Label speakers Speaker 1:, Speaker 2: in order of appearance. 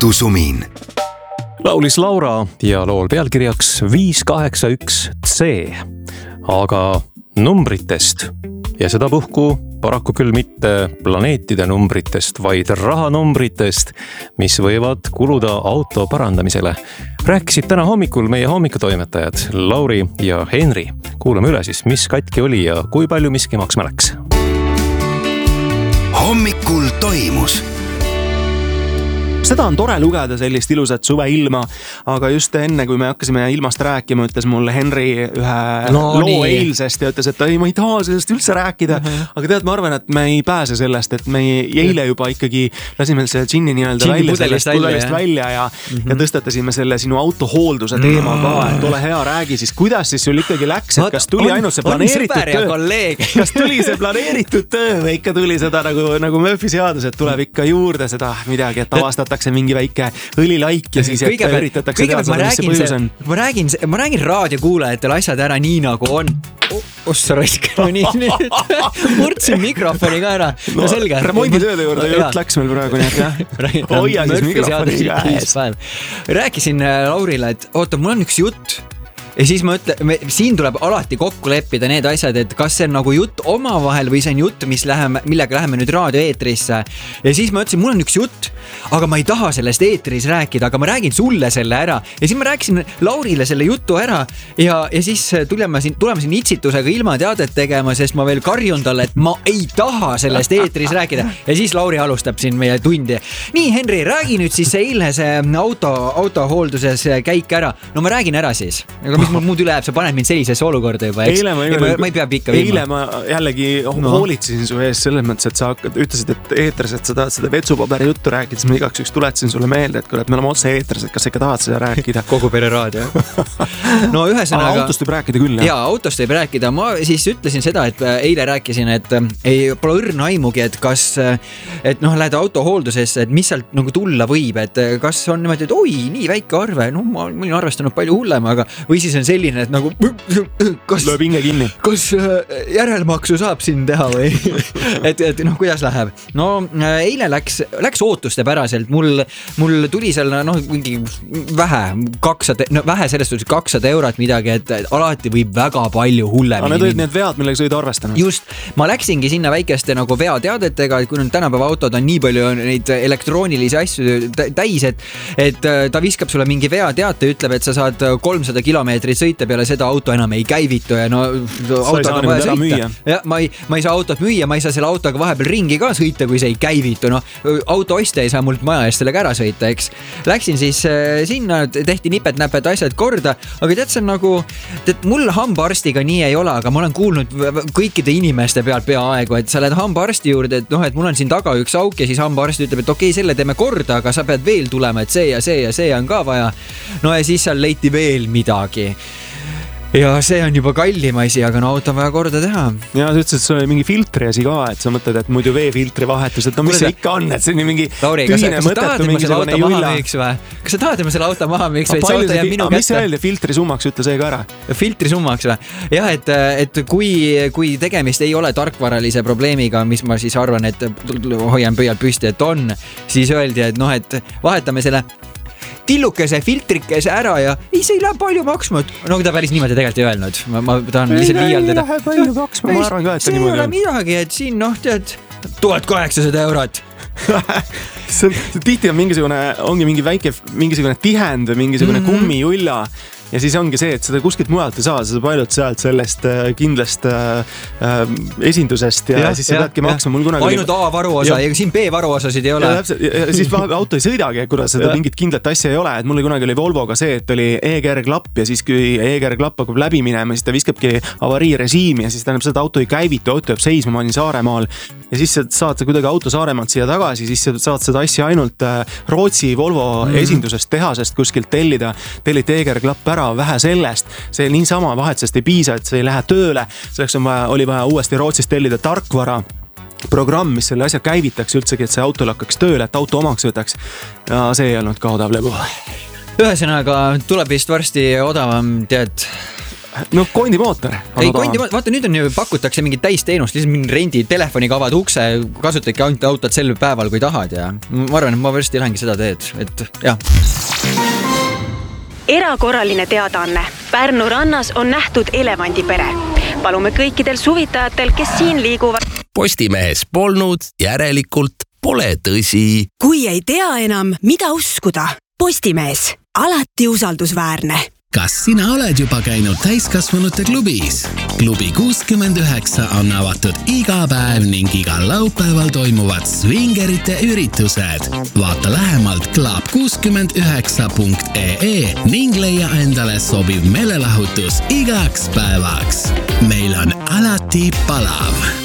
Speaker 1: Autosumin.
Speaker 2: Laulis Laura ja lool pealkirjaks 581C. Aga numbritest ja sedapuhku paraku küll mitte planeetide numbritest, vaid rahanumbritest, mis võivad kuluda auto parandamisele. Rääkisid täna hommikul meie hommikutoimetajad Lauri ja Henri. Kuulame üle siis, mis katki oli ja kui palju miski maksma läks.
Speaker 1: Hommikul toimus.
Speaker 3: Seda on tore lugeda sellist ilusat suveilma, aga just enne, kui me hakkasime ilmast rääkima, ütles mulle Henri ühe loo eilsest ja ütles, et ma ei taha sellest üldse rääkida. Aga tead, ma arvan, et me ei pääse sellest, et me eile juba ikkagi lasime selle džinni nii-öelda välja sellest pudelist välja ja tõstatasime selle sinu autohoolduse teema ka, et ole hea, räägi siis, kuidas siis sul ikkagi läks, et kas tuli ainult see planeeritud töö, kas tuli see planeeritud töö või ikka tuli seda nagu Murphy seadus, et tuleb ikka juurde seda midagi, et avastatakse mingi väike õlilaik ja siis üritatakse teada seda, mis see põhjus on.
Speaker 4: Ma räägin raadiokuulajatele asjad ära nii nagu on. Ossa raisk, no nii. Murtsin mikrofoni ka ära. No selge.
Speaker 3: Remonditööde juurde jutt läks meil praegu nii, et jah. Hoia siis mikrofoni käes.
Speaker 4: Rääkisin Laurile, et oota, mul on üks jutt. Ja siis ma ütlen, siin tuleb alati kokku leppida need asjad, et kas see on nagu jutt omavahel või see on jutt, millega läheme nüüd raadioeetrisse. Ja siis ma ütlesin, mul on üks jutt, aga ma ei taha sellest eetris rääkida, aga ma räägin sulle selle ära. Ja siis ma rääkisin Laurile selle jutu ära ja siis tuleme siin itsitusega ilma teadet tegema, sest ma veel karjun talle, et ma ei taha sellest eetris rääkida. Ja siis Lauri alustab siin meie tundi. Nii, Henri, räägi nüüd siis eile see autohoolduses käik ära. No ma räägin ära siis. Mis mul muud üle jääb, sa paned mind sellisesse olukorda juba, eks? Ma ei pea pikka viima.
Speaker 3: Eile ma jällegi hoolitsin su ees selles mõttes, et sa ütlesid, et eetris, et sa tahad seda vetsupaberi juttu rääkida, siis ma igaks üks tuletasin sulle meelde, et kuule, et me oleme otse eetris, et kas sa ikka tahad seda rääkida?
Speaker 4: Kogu pere raadio. No ühesõnaga...
Speaker 3: Autost võib rääkida küll, jah?
Speaker 4: Jaa, autost võib rääkida. Ma siis ütlesin seda, et eile rääkisin, et pole õrna aimugi, et kas lähed autohooldusesse, et mis sealt nagu tulla võib, et kas on niimoodi, et oi, nii väike arve, no ma olin arvestanud palju hullem, aga või siis on selline, et nagu
Speaker 3: lööb hinge kinni.
Speaker 4: Kas järelmaksu saab siin teha või? et kuidas läheb? No eile läks ootuste päraselt. Mul tuli seal mingi vähe sellest 200 eurot midagi, et alati võib väga palju hullemini.
Speaker 3: Need olid need vead, millega sa olid arvestanud.
Speaker 4: Just, ma läksingi sinna väikeste nagu veateadetega, et kui tänapäeva autod on nii palju neid elektroonilisi asju täis, et ta viskab sulle mingi veateate, ütleb, et sa saad 300 kilomeetrit sõita peale seda auto enam ei käivitu ja auto on vaja sõita. Ja, ma ei saa autot müüa, ma ei saa selle autoga vahepeal ringi ka sõita, kui see ei käivitu. Auto ostja ei saa mult maja eest sellega ära sõita, eks. Läksin siis sinna, tehti nipet-näpet asjad korda, aga tead, see on nagu, mul hambaarstiga nii ei ole, aga ma olen kuulnud kõikide inimeste pealt peaaegu, et sa lähed hambaarsti juurde, et mul on siin taga üks auk ja siis hambaarsti ütleb, et okei, selle teeme korda, aga sa pead veel tulema, et see ja see on ka vaja. No ja siis seal leiti veel midagi. Ja see on juba kallim asi, aga auto on vaja korda teha.
Speaker 3: Ja sa ütlesid, et see oli mingi filtri asi ka, et sa mõtled, et muidu veefiltri vahetus, et mis see ikka on, et see on mingi
Speaker 4: Lauri,
Speaker 3: tühine mõtetu mingisugune julla.
Speaker 4: Kas sa tahad, et ma selle auto maha müüks või see auto jääb minu kätte?
Speaker 3: Mis see öeldi filtri summaks, ütle see ka ära?
Speaker 4: Filtri summaks või? Jah, et kui tegemist ei ole tarkvaralise probleemiga, mis ma siis arvan, et hoian pöialt püsti, et on, siis öeldi, et vahetame selle tillukese filtrikese ära ja see ei lähe palju maksma. No ta päris niimoodi tegelikult ei öelnud. Ma tahan lihtsalt liialdada.
Speaker 3: Ei lähe palju maksma, ma arvan ka, et
Speaker 4: see niimoodi on. See ei ole midagi, et siin tead 1800 eurot.
Speaker 3: Tihti on ongi mingisugune tihend või mingisugune kummijulla. Ja siis ongi see, et seda kuskilt mujalt ei saa, sa saab ainult sealt sellest kindlast esindusest ja siis sa peadki maksma.
Speaker 4: Ainult A-varuosa ja siin B-varuosasid ei ole.
Speaker 3: Ja siis auto ei sõidagi, kuidas seda mingit kindlat asja ei ole. Et mulle kunagi oli Volvoga see, et oli e-kerglapp ja siis kui e-kerglapp hakkab läbi minema, siis ta viskabki avariirežiimi ja siis tähendab seda auto ei käivitu, auto jääb seisma, ma olin Saaremaal ja siis saad sa kuidagi auto Saaremaalt siia tagasi, siis saad seda asja ainult Rootsi Volvo esindusest tehasest kuskilt tellid e-kerglapp ära, vähe sellest, see niisama vahetusest ei piisa, et see ei lähe tööle, selleks oli vaja uuesti Rootsist tellida tarkvara programm, mis selle asja käivitaks üldsegi, et see autol hakkaks tööle, et auto omaks võtaks ja see ei olnud ka odav lebu.
Speaker 4: Ühesõnaga tuleb vist varsti odavam, tead,
Speaker 3: No kondimootor.
Speaker 4: Ei, vaata nüüd on ju pakutakse mingit täisteenust, lihtsalt mingi rendi telefoniga avad ukse, kasutadki ainult autot sel päeval, kui tahad ja ma arvan, et ma varsti lähengi seda teed, et jah.
Speaker 1: Erakorraline teadaanne. Pärnu rannas on nähtud elevandipere. Palume kõikidel suvitajatel, kes siin liiguvad.
Speaker 5: Postimehes polnud, järelikult pole tõsi.
Speaker 6: Kui ei tea enam, mida uskuda, Postimees, alati usaldusväärne.
Speaker 5: Kas sina oled juba käinud täiskasvanute klubis? Klubi 69 on avatud iga päev ning igal laupäeval toimuvad swingerite üritused. Vaata lähemalt club69.ee ning leia endale sobiv meelelahutus igaks päevaks. Meil on alati palav.